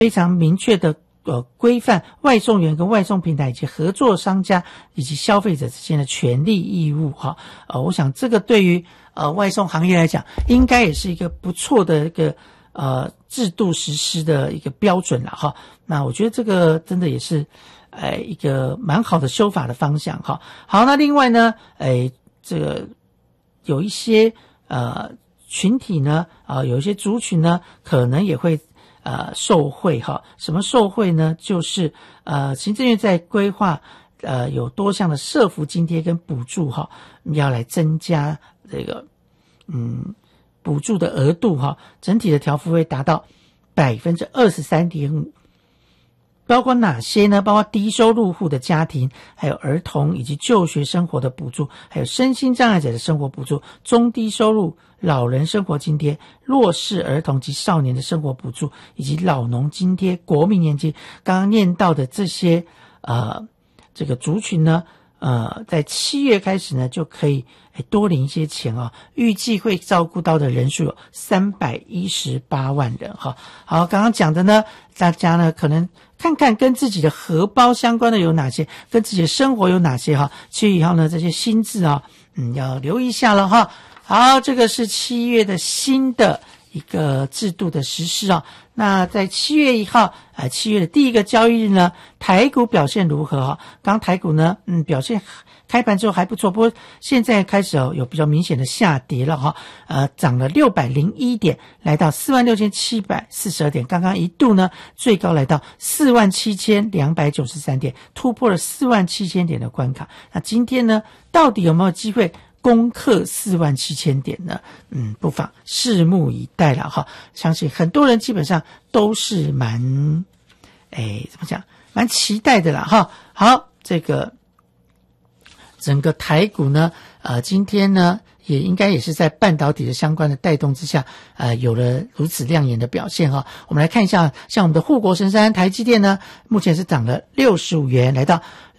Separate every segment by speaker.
Speaker 1: 非常明确的规范外送员跟外送平台以及合作商家以及消费者之间的权利义务哈。我想这个对于外送行业来讲，应该也是一个不错的一个制度实施的一个标准啦哈。那我觉得这个真的也是一个蛮好的修法的方向哈。好，那另外呢这个有一些群体呢有一些族群呢可能也会受惠哈。什么受惠呢？就是行政院在规划有多项的社福津贴跟补助哈，要来增加这个补助的额度哈，整体的调幅会达到 23.5%。包括哪些呢？包括低收入户的家庭，还有儿童以及就学生活的补助，还有身心障碍者的生活补助，中低收入老人生活津贴，弱势儿童及少年的生活补助，以及老农津贴、国民年金。刚刚念到的这些这个族群呢在7月开始呢就可以多领一些钱预计会照顾到的人数有318万人哈。好，刚刚讲的呢，大家呢可能看看跟自己的荷包相关的有哪些，跟自己的生活有哪些哈。7月1号呢这些新制要留意一下了哈。好，这个是7月的新的一个制度的实施那在7月1号7月的第一个交易日呢，台股表现如何刚台股呢表现开盘之后还不错，不过现在开始有比较明显的下跌了涨了601点，来到 46,742 点，刚刚一度呢最高来到 47,293 点，突破了 47,000 点的关卡。那今天呢到底有没有机会攻克47000点呢？不妨拭目以待了哈。相信很多人基本上都是怎么讲，蛮期待的啦哈。好，这个整个台股呢今天呢也应该也是在半导体的相关的带动之下有了如此亮眼的表现哈。我们来看一下，像我们的护国神山台积电呢，目前是涨了65元，来到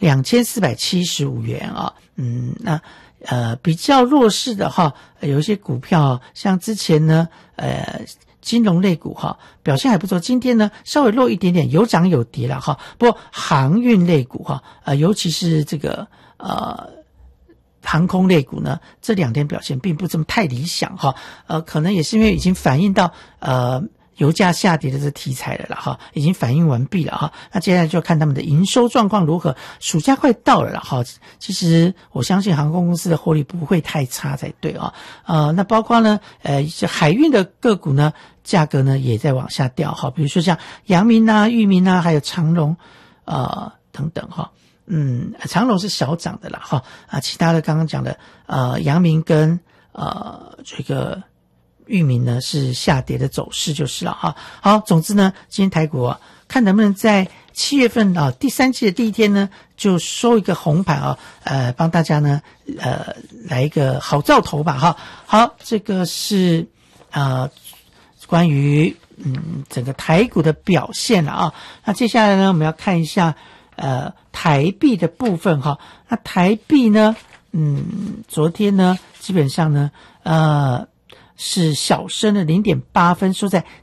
Speaker 1: 2475元那比较弱势的有一些股票像之前呢金融类股表现还不错，今天呢稍微弱一点点，有涨有跌啦不过航运类股尤其是这个航空类股呢，这2天表现并不这么太理想可能也是因为已经反映到油价下跌的这题材了啦已经反映完毕了那接下来就要看他们的营收状况如何。暑假快到了啦其实我相信航空公司的获利不会太差才对那包括呢海运的个股呢价格呢也在往下掉比如说像阳明裕民还有长荣等等长荣是小涨的啦其他的刚刚讲的阳明跟这个裕民呢是下跌的走势就是了好，总之呢今天台股看能不能在7月份第3季的第一天呢就收一个红盘帮大家呢来一个好兆头吧好，这个是关于整个台股的表现了那接下来呢我们要看一下台币的部分那台币呢昨天呢基本上呢是小升了 0.8 分，收在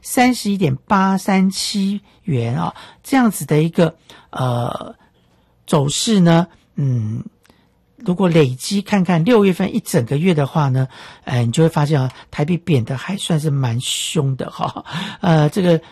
Speaker 1: 31.837 元这样子的一个走势呢如果累积看看6月份一整个月的话呢你就会发现台币贬得还算是蛮凶的这个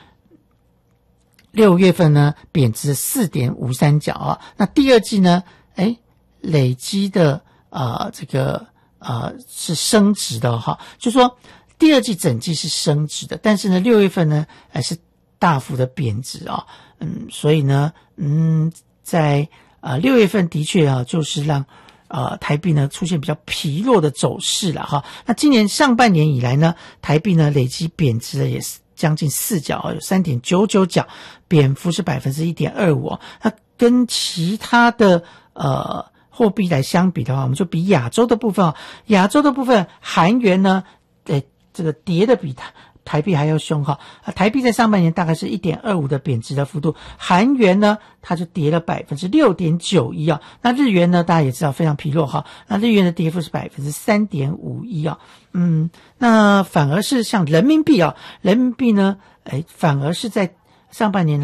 Speaker 1: 6月份呢贬值 4.53 角那第二季呢累积的这个是升值的就说第二季整季是升值的，但是呢6月份呢是大幅的贬值所以呢在6月份的确就是让台币呢出现比较疲弱的走势了那今年上半年以来呢台币呢累积贬值的也是将近4角有 3.99 角，贬幅是 1.25% 那跟其他的货币来相比的话，我们就比亚洲的部分韩元呢这个跌的比台币还要凶台币在上半年大概是 1.25 的贬值的幅度，韩元呢它就跌了 6.91% 那日元呢大家也知道非常疲弱那日元的跌幅是 3.51% 那反而是像人民币呢反而是在上半年